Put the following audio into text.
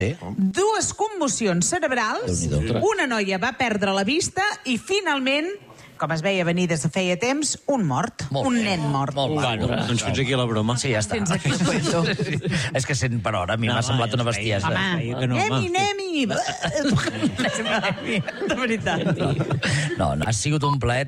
dues commocions cerebrals, una noia va perdre la vista i finalment, com es veia venir des de feia temps, un mort, un nen mort. Doncs fins aquí la broma. Sí, ja està. Fins aquí el cuento. És que 100 per hora a mi m'ha semblat una bestiesa. Home, Nemi! De veritat. No, ha sigut un plaer.